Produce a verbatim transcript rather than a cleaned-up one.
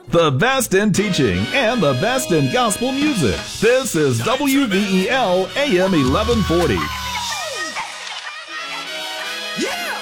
The best in teaching and the best in gospel music. This is W V E L A M eleven forty. Yeah!